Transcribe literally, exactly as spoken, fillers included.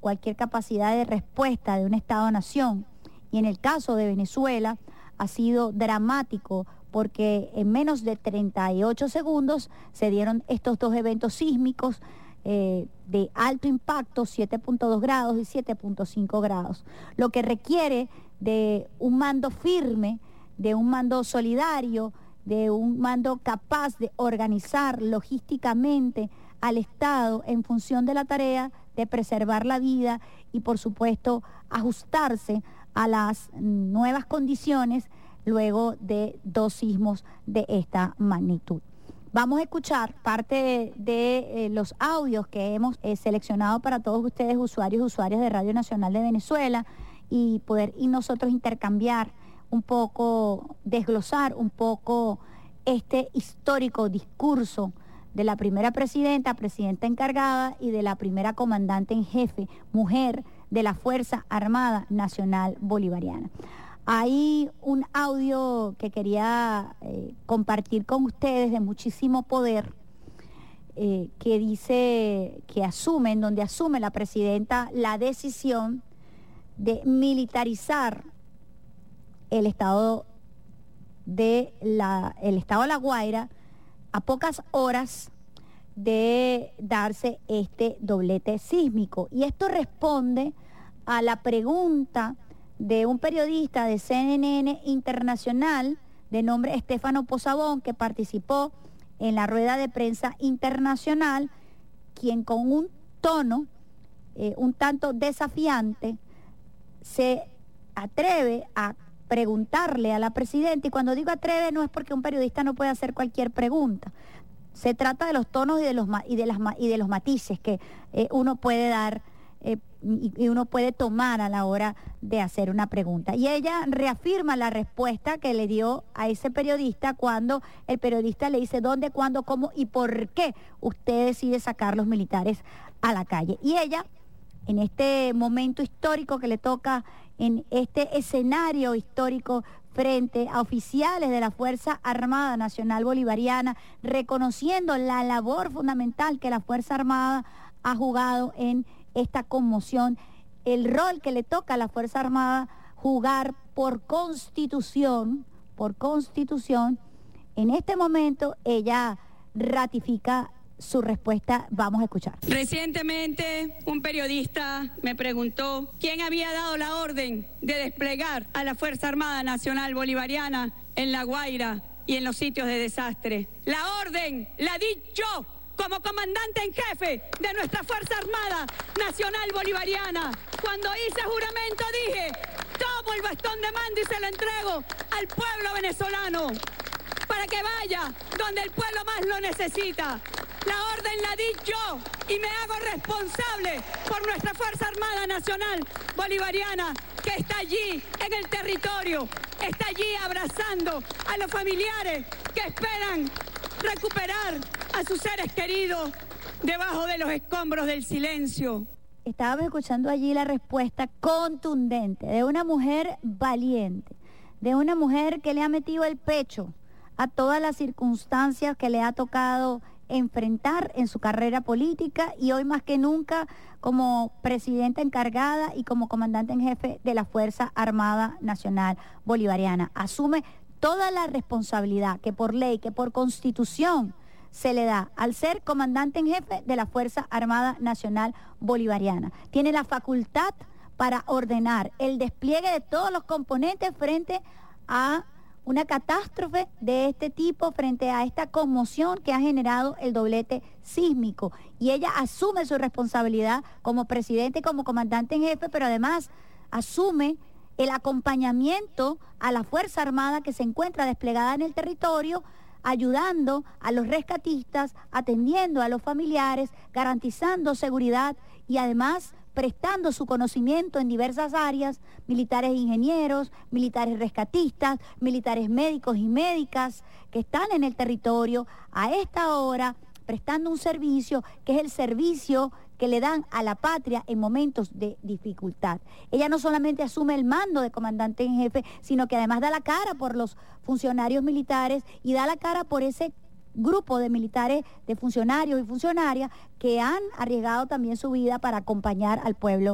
cualquier capacidad de respuesta de un Estado-nación. Y en el caso de Venezuela ha sido dramático porque en menos de treinta y ocho segundos se dieron estos dos eventos sísmicos eh, de alto impacto, siete punto dos grados y siete punto cinco grados, lo que requiere de un mando firme, de un mando solidario, de un mando capaz de organizar logísticamente al Estado en función de la tarea de preservar la vida y, por supuesto, ajustarse a las nuevas condiciones luego de dos sismos de esta magnitud. Vamos a escuchar parte de, de eh, los audios que hemos eh, seleccionado para todos ustedes, usuarios y usuarias de Radio Nacional de Venezuela, y poder y nosotros intercambiar un poco, desglosar un poco este histórico discurso de la primera presidenta, presidenta encargada, y de la primera comandante en jefe, mujer, de la Fuerza Armada Nacional Bolivariana. Hay un audio que quería eh, compartir con ustedes de muchísimo poder, eh, que dice, que asume, en donde asume la presidenta la decisión de militarizar el estado de la, el estado de La Guaira a pocas horas de darse este doblete sísmico. Y esto responde a la pregunta de un periodista de C N N Internacional de nombre Estefano Pozzabón, que participó en la rueda de prensa internacional, quien con un tono eh, un tanto desafiante se atreve a preguntarle a la presidenta, y cuando digo atreve no es porque un periodista no puede hacer cualquier pregunta, se trata de los tonos y de los, y de las, y de los matices que eh, uno puede dar eh, y, y uno puede tomar a la hora de hacer una pregunta. Y ella reafirma la respuesta que le dio a ese periodista cuando el periodista le dice dónde, cuándo, cómo y por qué usted decide sacar los militares a la calle. Y ella, en este momento histórico que le toca, en este escenario histórico frente a oficiales de la Fuerza Armada Nacional Bolivariana, reconociendo la labor fundamental que la Fuerza Armada ha jugado en esta conmoción, el rol que le toca a la Fuerza Armada jugar por constitución, por constitución, en este momento ella ratifica su respuesta. Vamos a escuchar. Recientemente un periodista me preguntó quién había dado la orden de desplegar a la Fuerza Armada Nacional Bolivariana en La Guaira y en los sitios de desastre. La orden la di yo como comandante en jefe de nuestra Fuerza Armada Nacional Bolivariana. Cuando hice juramento dije, tomo el bastón de mando y se lo entrego al pueblo venezolano para que vaya donde el pueblo más lo necesita. La orden la di yo y me hago responsable por nuestra Fuerza Armada Nacional Bolivariana, que está allí en el territorio, está allí abrazando a los familiares que esperan recuperar a sus seres queridos debajo de los escombros del silencio. Estábamos escuchando allí la respuesta contundente de una mujer valiente, de una mujer que le ha metido el pecho a todas las circunstancias que le ha tocado enfrentar en su carrera política, y hoy más que nunca como presidenta encargada y como comandante en jefe de la Fuerza Armada Nacional Bolivariana. Asume toda la responsabilidad que por ley, que por constitución se le da al ser comandante en jefe de la Fuerza Armada Nacional Bolivariana. Tiene la facultad para ordenar el despliegue de todos los componentes frente a una catástrofe de este tipo, frente a esta conmoción que ha generado el doblete sísmico. Y ella asume su responsabilidad como presidente y como comandante en jefe, pero además asume el acompañamiento a la Fuerza Armada que se encuentra desplegada en el territorio, ayudando a los rescatistas, atendiendo a los familiares, garantizando seguridad y además prestando su conocimiento en diversas áreas, militares e ingenieros, militares rescatistas, militares médicos y médicas que están en el territorio a esta hora prestando un servicio que es el servicio que le dan a la patria en momentos de dificultad. Ella no solamente asume el mando de comandante en jefe, sino que además da la cara por los funcionarios militares y da la cara por ese grupo de militares, de funcionarios y funcionarias que han arriesgado también su vida para acompañar al pueblo